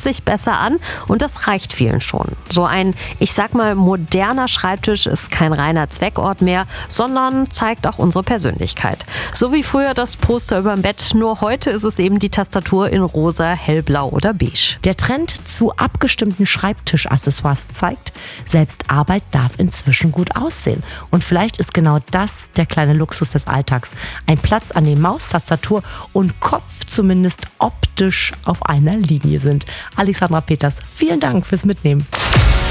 sich besser an und das reicht vielen schon. So ein, ich sag mal, moderner Schreibtisch ist kein reiner Zweckort mehr, sondern zeigt auch unsere Persönlichkeit. So wie früher das Poster über dem Bett, nur heute ist es eben die Tastatur in rosa, hellblau oder beige. Der Trend zu abgestimmten Schreibtischaccessoires zeigt, selbst Arbeit darf inzwischen gut aussehen. Und vielleicht ist genau das der kleine Luxus des Alltags. Ein Platz, an dem Maustastatur und Kopf zumindest optisch auf einer Linie sind. Alexandra Peters, vielen Dank fürs Mitnehmen.